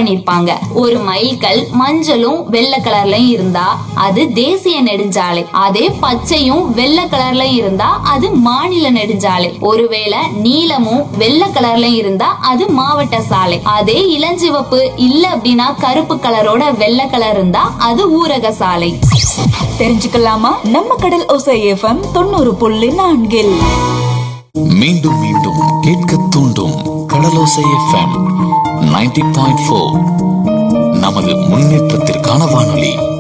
பண்ணிருப்பாங்க. ஒரு மைல்கல் மஞ்சளும் வெள்ளை கலர்லயும் இருந்தா அது தேசிய நெடுஞ்சாலை. அதே பச்சையும் வெள்ளை கலர்லயும் இருந்தா அது மாநில நெடுஞ்சாலை. ஒருவேளை நீலமும் வெள்ளை கலர்லயும் இருந்தா அது மாவட்ட சாலை. அதே இளஞ்சிவப்பு இல்ல அப்படின்னா கருப்பு கலரோட வெள்ளை கலர் இருந்தா அது ஊரக சாலை. தெரிஞ்சுக்கலாமா நம்ம கடல் ஓசை எஃப்எம் 90.4. மீண்டும் மீண்டும் கேட்க தூண்டும் கடலோசை எஃப்எம் 90.4. நமது முன்னேற்றத்திற்கான வானொலி.